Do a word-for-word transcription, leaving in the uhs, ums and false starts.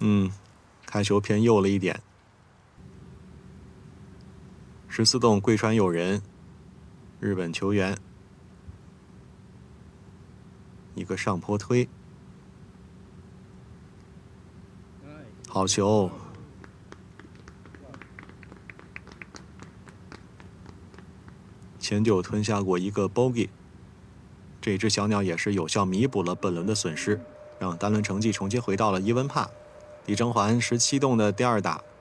嗯，开球偏右了一点。十四洞贵川友人，日本球员，一个上坡推，好球！前就吞下过一个 bogey， 这只小鸟也是有效弥补了本轮的损失，让单轮成绩重新回到了伊文帕。李正环十七洞的第二打，